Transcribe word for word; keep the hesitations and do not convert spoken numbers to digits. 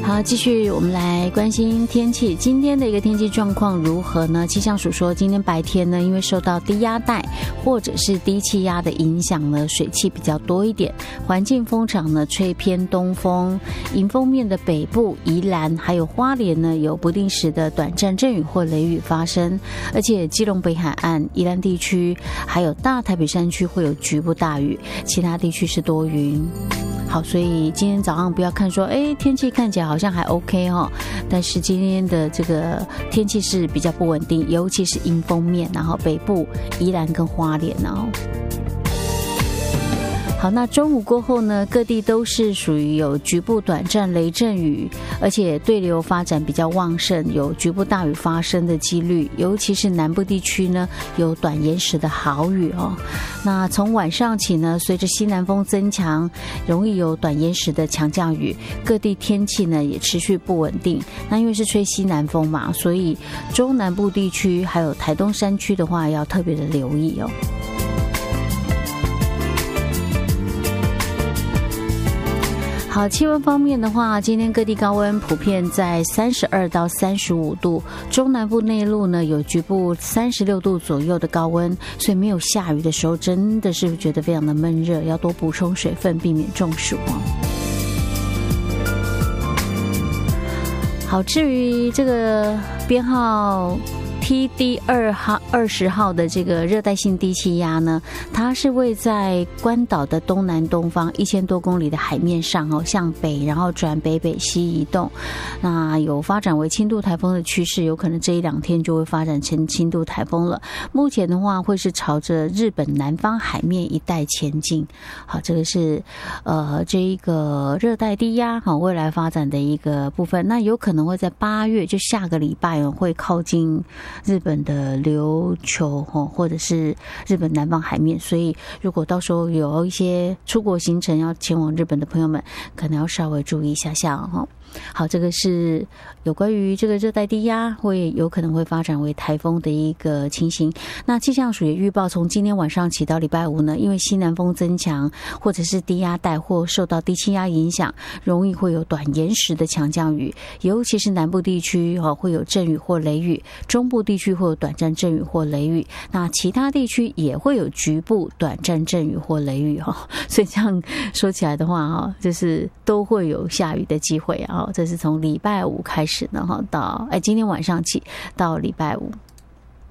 好，继续我们来关心天气。今天的一个天气状况如何呢？气象署说，今天白天呢，因为受到低压带或者是低气压的影响呢，水汽比较多一点，环境风场呢吹偏东风，迎风面的北部、宜兰还有花莲呢，有不定时的短暂阵雨或雷雨发生，而且基隆北海岸、宜兰地区还有大台北山区会有局部大雨，其他地区是多云。好，所以今天早上不要看说，哎，天气看起来好像还 OK 哦，但是今天的这个天气是比较不稳定，尤其是迎风面，然后北部、宜兰跟花莲哦。好，那中午过后呢，各地都是属于有局部短暂雷阵雨，而且对流发展比较旺盛，有局部大雨发生的几率，尤其是南部地区呢，有短延时的豪雨哦。那从晚上起呢，随着西南风增强，容易有短延时的强降雨，各地天气呢也持续不稳定。那因为是吹西南风嘛，所以中南部地区还有台东山区的话，要特别的留意哦。好，气温方面的话，今天各地高温普遍在三十二到三十五度，中南部内陆呢有局部三十六度左右的高温，所以没有下雨的时候真的是觉得非常的闷热，要多补充水分，避免中暑哦。好，至于这个编号T D 二号二十号的这个热带性低气压呢，它是位在关岛的东南东方一千多公里的海面上哦，向北，然后转北北西移动，那有发展为轻度台风的趋势，有可能这一两天就会发展成轻度台风了。目前的话，会是朝着日本南方海面一带前进。好，这个是呃这一个热带低压好未来发展的一个部分，那有可能会在八月，就下个礼拜会靠近日本的琉球或者是日本南方海面，所以如果到时候有一些出国行程要前往日本的朋友们，可能要稍微注意一下下哈。好，这个是有关于这个热带低压会有可能会发展为台风的一个情形。那气象署也预报，从今天晚上起到礼拜五呢，因为西南风增强，或者是低压带或受到低气压影响，容易会有短延时的强降雨，尤其是南部地区会有阵雨或雷雨，中部地区会有短暂阵雨或雷雨，那其他地区也会有局部短暂阵雨或雷雨。所以这样说起来的话，就是都会有下雨的机会啊。这是从礼拜五开始呢，到哎今天晚上起到礼拜五。